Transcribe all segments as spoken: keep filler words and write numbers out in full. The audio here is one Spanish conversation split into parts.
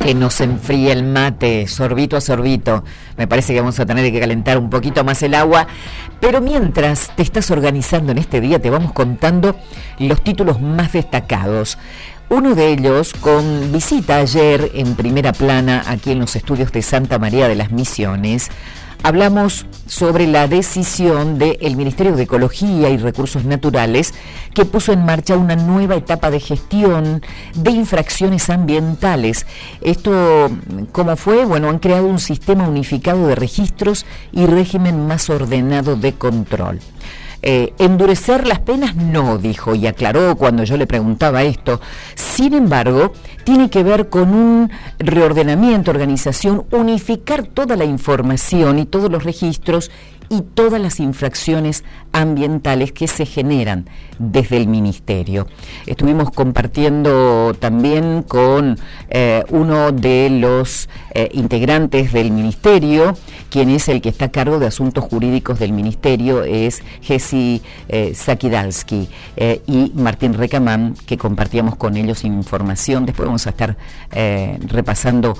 que no se enfríe el mate, sorbito a sorbito. Me parece que vamos a tener que calentar un poquito más el agua. Pero mientras te estás organizando en este día, te vamos contando los títulos más destacados. Uno de ellos con visita ayer en primera plana aquí en los estudios de Santa María de las Misiones. Hablamos sobre la decisión del Ministerio de Ecología y Recursos Naturales que puso en marcha una nueva etapa de gestión de infracciones ambientales. Esto, ¿cómo fue? Bueno, han creado un sistema unificado de registros y régimen más ordenado de control. Eh, endurecer las penas no, dijo y aclaró cuando yo le preguntaba esto. Sin embargo, tiene que ver con un reordenamiento, organización, unificar toda la información y todos los registros y todas las infracciones ambientales que se generan desde el Ministerio. Estuvimos compartiendo también con eh, uno de los eh, integrantes del Ministerio, quien es el que está a cargo de asuntos jurídicos del Ministerio, es Jesse eh, Zakidalski eh, y Martín Recamán, que compartíamos con ellos información. Después vamos a estar eh, repasando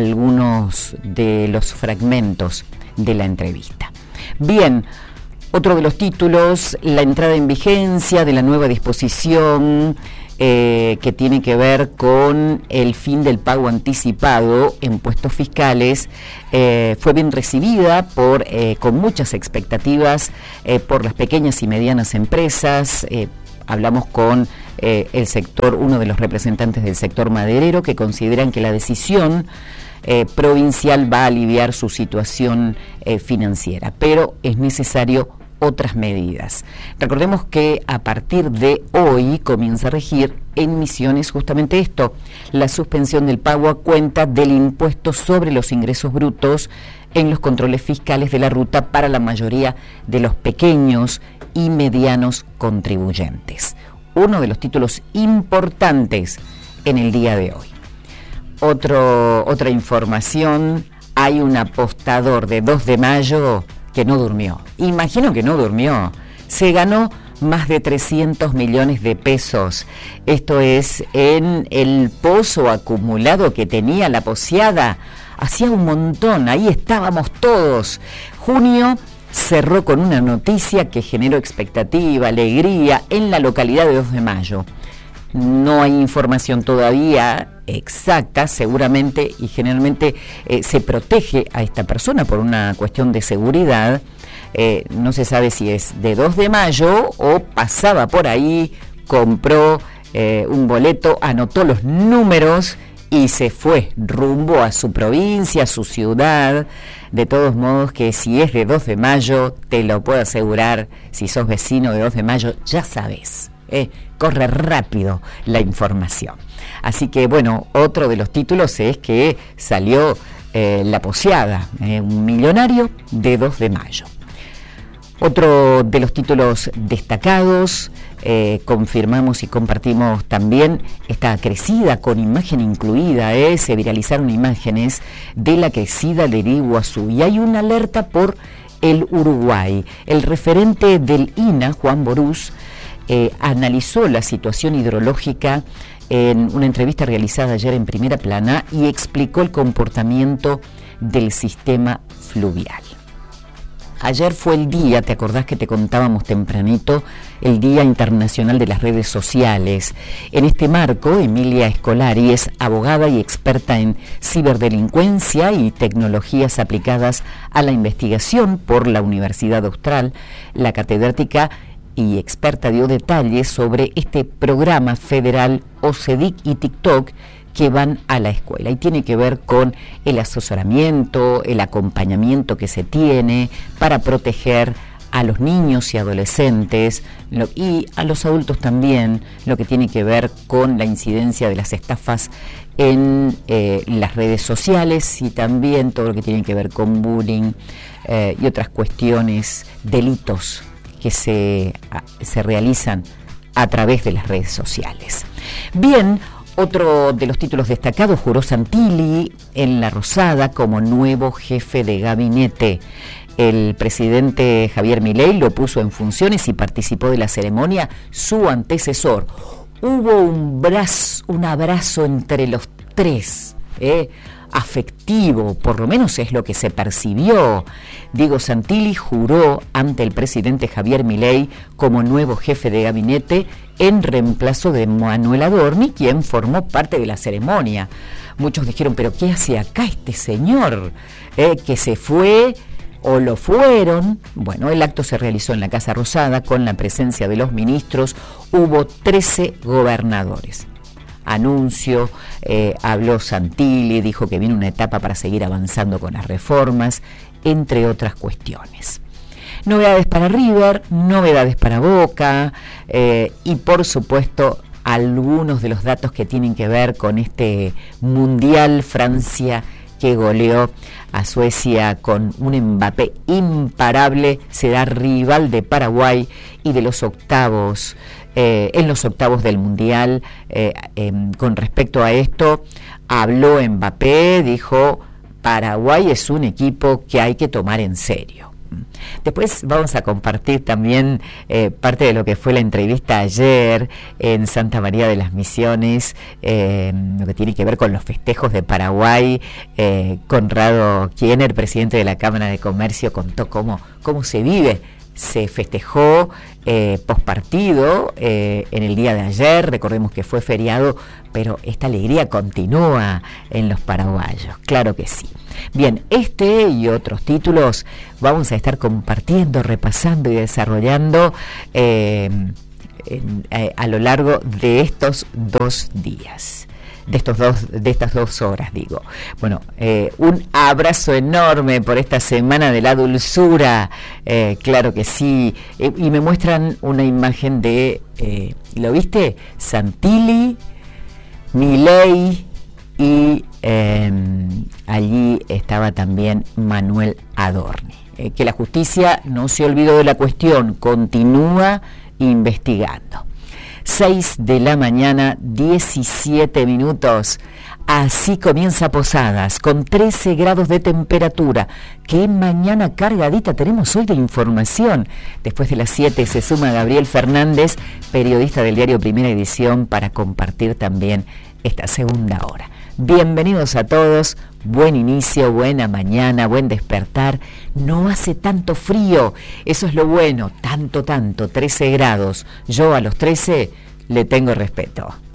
algunos de los fragmentos de la entrevista. Bien, otro de los títulos, la entrada en vigencia de la nueva disposición eh, que tiene que ver con el fin del pago anticipado en puestos fiscales, eh, fue bien recibida por eh, con muchas expectativas eh, por las pequeñas y medianas empresas. Eh, hablamos con eh, el sector, uno de los representantes del sector maderero, que consideran que la decisión Eh, provincial va a aliviar su situación eh, financiera, pero es necesario otras medidas. Recordemos que a partir de hoy comienza a regir en Misiones justamente esto, la suspensión del pago a cuenta del impuesto sobre los ingresos brutos en los controles fiscales de la ruta para la mayoría de los pequeños y medianos contribuyentes. Uno de los títulos importantes en el día de hoy. Otro, otra información, hay un apostador de dos de mayo que no durmió. Imagino que no durmió. Se ganó más de trescientos millones de pesos. Esto es en el pozo acumulado que tenía la Poseada. Hacía un montón, ahí estábamos todos. Junio cerró con una noticia que generó expectativa, alegría en la localidad de dos de mayo. No hay información todavía exacta, seguramente, y generalmente eh, se protege a esta persona por una cuestión de seguridad. Eh, no se sabe si es de dos de mayo o pasaba por ahí, compró eh, un boleto, anotó los números y se fue rumbo a su provincia, a su ciudad. De todos modos, que si es de dos de mayo, te lo puedo asegurar, si sos vecino de dos de mayo, ya sabes. Eh, corre rápido la información. Así que bueno, otro de los títulos es que salió eh, la Poseada, eh, un millonario de dos de mayo. Otro de los títulos destacados, eh, confirmamos y compartimos también esta crecida con imagen incluida, eh, se viralizaron imágenes de la crecida del Iguazú y hay una alerta por el Uruguay. El referente del I N A, Juan Borús, Eh, analizó la situación hidrológica en una entrevista realizada ayer en primera plana y explicó el comportamiento del sistema fluvial. Ayer fue el día, ¿te acordás que te contábamos tempranito? El Día Internacional de las Redes Sociales. En este marco, Emilia Escolari es abogada y experta en ciberdelincuencia y tecnologías aplicadas a la investigación por la Universidad Austral. La catedrática y experta dio detalles sobre este programa federal O C E D I C y TikTok que van a la escuela y tiene que ver con el asesoramiento, el acompañamiento que se tiene para proteger a los niños y adolescentes lo, y a los adultos también, lo que tiene que ver con la incidencia de las estafas en eh, las redes sociales y también todo lo que tiene que ver con bullying eh, y otras cuestiones, delitos que se, se realizan a través de las redes sociales. Bien, otro de los títulos destacados, juró Santilli en La Rosada como nuevo jefe de gabinete. El presidente Javier Milei lo puso en funciones y participó de la ceremonia su antecesor. Hubo un, brazo, un abrazo entre los tres, eh, afectivo, por lo menos es lo que se percibió. Diego Santilli juró ante el presidente Javier Milei como nuevo jefe de gabinete en reemplazo de Manuel Adorni, quien formó parte de la ceremonia. Muchos dijeron, pero ¿qué hace acá este señor? Eh, que se fue o lo fueron. Bueno, el acto se realizó en la Casa Rosada con la presencia de los ministros. Hubo trece gobernadores. Anuncio, eh, habló Santilli, dijo que viene una etapa para seguir avanzando con las reformas, entre otras cuestiones. Novedades para River, novedades para Boca, eh, y por supuesto algunos de los datos que tienen que ver con este Mundial. Francia, que goleó a Suecia con un Mbappé imparable, será rival de Paraguay y de los octavos, eh, en los octavos del Mundial. Eh, eh, con respecto a esto, habló Mbappé, dijo, Paraguay es un equipo que hay que tomar en serio. Después vamos a compartir también eh, parte de lo que fue la entrevista ayer en Santa María de las Misiones, eh, lo que tiene que ver con los festejos de Paraguay. eh, Conrado Kiener, presidente de la Cámara de Comercio, contó cómo, cómo se vive. Se festejó eh, pospartido eh, en el día de ayer, recordemos que fue feriado, pero esta alegría continúa en los paraguayos, claro que sí. Bien, este y otros títulos vamos a estar compartiendo, repasando y desarrollando eh, en, eh, a lo largo de estos dos días. De, estos dos, de estas dos horas, digo. Bueno, eh, un abrazo enorme por esta Semana de la Dulzura, eh, claro que sí, eh, y me muestran una imagen de, eh, ¿lo viste? Santilli, Milei y eh, allí estaba también Manuel Adorni. Eh, que la justicia no se olvidó de la cuestión, continúa investigando. seis de la mañana, diecisiete minutos. Así comienza Posadas, con trece grados de temperatura. Qué mañana cargadita tenemos hoy de información. Después de las siete se suma Gabriel Fernández, periodista del diario Primera Edición, para compartir también esta segunda hora. Bienvenidos a todos, buen inicio, buena mañana, buen despertar. No hace tanto frío, eso es lo bueno, tanto, tanto, trece grados. Yo a los trece le tengo respeto.